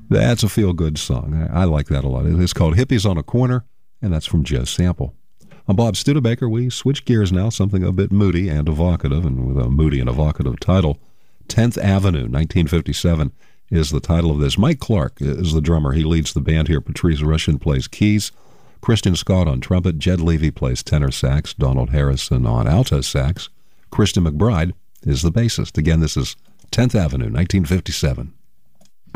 That's a feel-good song. I like that a lot. It's called Hippies on a Corner, and that's from Joe Sample. I'm Bob Studebaker. We switch gears now, something a bit moody and evocative, and with a moody and evocative title. 10th Avenue, 1957, is the title of this. Mike Clark is the drummer. He leads the band here. Patrice Rushen plays keys. Christian Scott on trumpet. Jed Levy plays tenor sax. Donald Harrison on alto sax. Christian McBride is the bassist. Again, this is 10th Avenue, 1957.